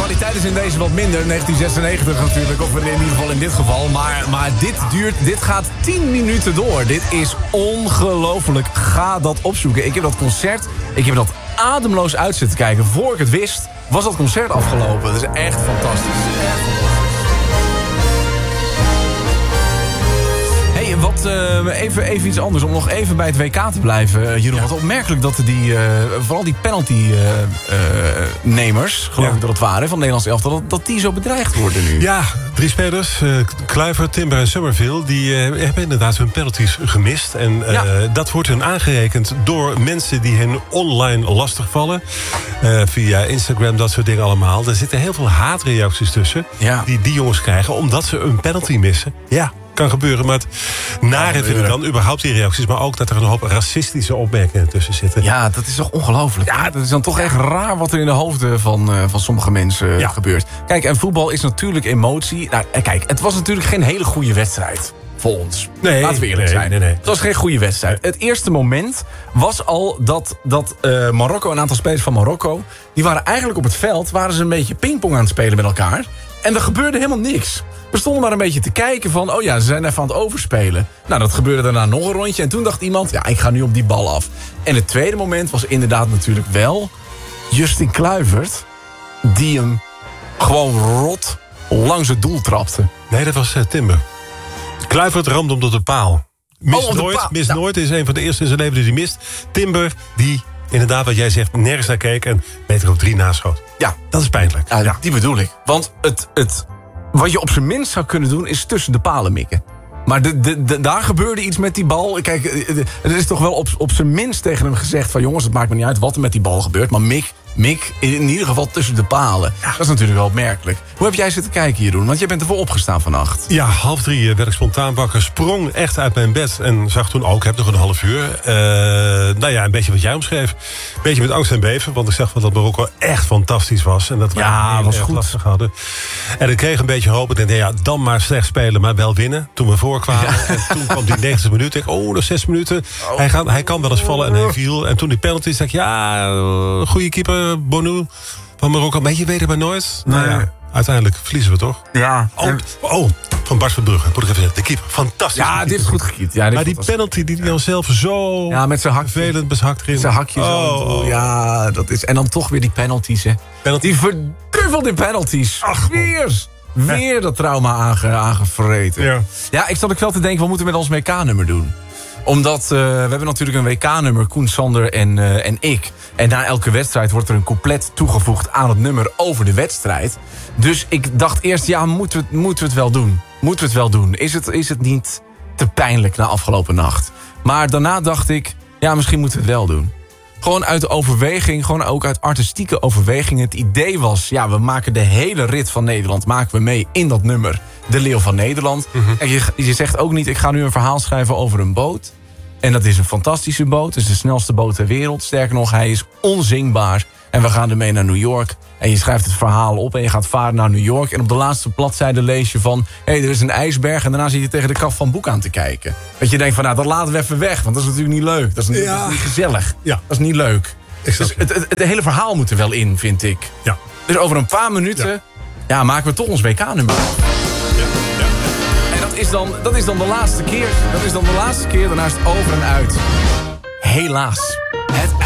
kwaliteit is in deze wat minder. 1996 natuurlijk, of in ieder geval in dit geval. Maar dit gaat 10 minuten door. Dit is ongelooflijk. Ga dat opzoeken. Ik heb dat concert, dat ademloos uit zitten kijken. Voor ik het wist, was dat concert afgelopen. Dat is echt fantastisch. Even iets anders, om nog even bij het WK te blijven. Jeroen, wat opmerkelijk dat vooral die penalty-nemers, geloof ik dat het waren, van Nederlands elftal, dat die zo bedreigd worden nu. Ja, 3 spelers, Kluivert, Timber en Summerville, die hebben inderdaad hun penalties gemist. En dat wordt hun aangerekend door mensen die hen online lastigvallen. Via Instagram, dat soort dingen allemaal. Er zitten heel veel haatreacties tussen die jongens krijgen, omdat ze een penalty missen. Ja. Kan gebeuren, maar het nare vind ik dan überhaupt die reacties, maar ook dat er een hoop racistische opmerkingen tussen zitten. Ja, dat is toch ongelooflijk. Ja, dat is dan toch echt raar wat er in de hoofden van sommige mensen gebeurt. Kijk, en voetbal is natuurlijk emotie. Nou, kijk, het was natuurlijk geen hele goede wedstrijd voor ons. Nee, laten we eerlijk zijn. Nee. Het was geen goede wedstrijd. Het eerste moment was al dat Marokko, een aantal spelers van Marokko, die waren eigenlijk op het veld, waren ze een beetje pingpong aan het spelen met elkaar. En er gebeurde helemaal niks. We stonden maar een beetje te kijken van, oh ja, ze zijn even aan het overspelen. Nou, dat gebeurde daarna nog een rondje. En toen dacht iemand, ja, ik ga nu op die bal af. En het tweede moment was inderdaad natuurlijk wel Justin Kluivert, die hem gewoon rot langs het doel trapte. Nee, dat was Timber. Kluivert ramde hem tot de paal. Mist nooit, is een van de eerste in zijn leven die hij mist. Timber, die inderdaad, wat jij zegt, nergens naar keek en meter op 3 naschoot. Ja. Dat is pijnlijk. Ja, die bedoel ik. Want wat je op zijn minst zou kunnen doen, is tussen de palen mikken. Maar daar gebeurde iets met die bal. Kijk, het is toch wel op zijn minst tegen hem gezegd van, jongens, het maakt me niet uit wat er met die bal gebeurt, maar mik in ieder geval tussen de palen. Ja. Dat is natuurlijk wel opmerkelijk. Hoe heb jij zitten kijken, Jeroen? Want jij bent ervoor opgestaan vannacht. Ja, 2:30 werd ik spontaan wakker. Sprong echt uit mijn bed. En zag toen ook, ik heb nog een half uur. Nou ja, een beetje wat jij omschreef. Een beetje met angst en beven. Want ik zag dat Marokko echt fantastisch was. En dat we was goed lastig hadden. En ik kreeg een beetje hoop. Ik dacht, dan maar slecht spelen, maar wel winnen. Toen we voorkwamen. Ja. En toen kwam die 90 minuten. Ik dacht, nog 6 minuten. Hij kan wel eens vallen en hij viel. En toen die penalty, dacht ik, goede keeper. Bonu van Marokko, maar je weet het maar nooit. Nee. Nou ja, uiteindelijk verliezen we toch? Ja. Van Bart van Brugge, moet ik even zeggen. De keeper, fantastisch. Ja, dit is goed gekiept. Ja, maar die penalty die hij dan zelf zo met zijn vervelend bezakt erin. Zijn hakje zo. Ja, dat is. En dan toch weer die penalties, hè. Die verduffelde penalties. Ach, weer dat trauma aangevreten. Ja, ik zat ook wel te denken, wat moeten we met ons WK-nummer doen? Omdat we hebben natuurlijk een WK-nummer, Koen, Sander en ik. En na elke wedstrijd wordt er een couplet toegevoegd aan het nummer over de wedstrijd. Dus ik dacht eerst, moeten we het wel doen? Moeten we het wel doen? Is het niet te pijnlijk na afgelopen nacht? Maar daarna dacht ik, misschien moeten we het wel doen. Gewoon uit overweging, gewoon ook uit artistieke overweging. Het idee was, we maken de hele rit van Nederland maken we mee in dat nummer. De Leeuw van Nederland. Mm-hmm. En je zegt ook niet, ik ga nu een verhaal schrijven over een boot. En dat is een fantastische boot. Het is de snelste boot ter wereld. Sterker nog, hij is onzingbaar. En we gaan ermee naar New York. En je schrijft het verhaal op en je gaat varen naar New York. En op de laatste bladzijde lees je van, er is een ijsberg. En daarna zit je tegen de kaf van het boek aan te kijken. Dat je denkt van, dat laten we even weg. Want dat is natuurlijk niet leuk. Dat is niet gezellig. Ja. Dat is niet leuk. Dus het hele verhaal moet er wel in, vind ik. Ja. Dus over een paar minuten maken we toch ons WK-nummer. En dat is dan de laatste keer. Daarna is het over en uit. Helaas. Het